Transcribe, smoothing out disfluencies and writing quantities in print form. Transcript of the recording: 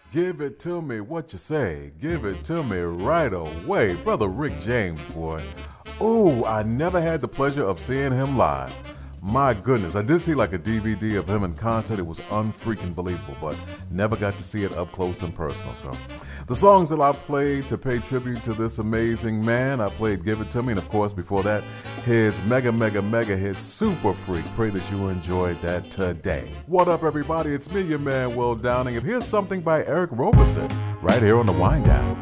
Give it to me, what you say? Give it to me right away. Brother Rick James, boy. Oh, I never had the pleasure of seeing him live. My goodness, I did see like a DVD of him in concert. It was unfreaking believable, but never got to see it up close and personal. So, the songs that I played to pay tribute to this amazing man, I played Give It To Me, and of course, before that, his mega hit, Super Freak. Pray that you enjoyed that today. What up, everybody? It's me, your man, Will Downing, and here's something by Eric Roberson, right here on The Wind Down.